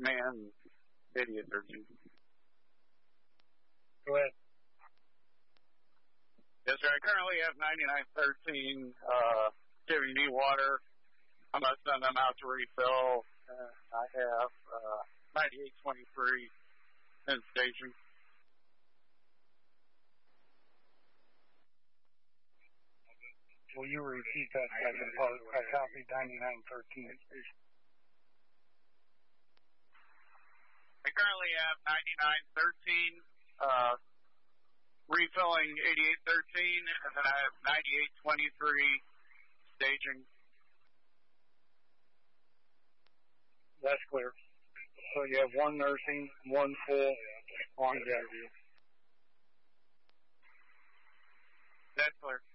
Command 8813. Go ahead. Yes, sir. I currently have 9913 giving me water. I'm going to send them out to refill. I have 9823 in station. Will you repeat that second part? I copied 9913. I currently have 9913 refilling 8813, and then I have 9823 staging. That's clear. So you have one nursing, one full on interview. That's clear.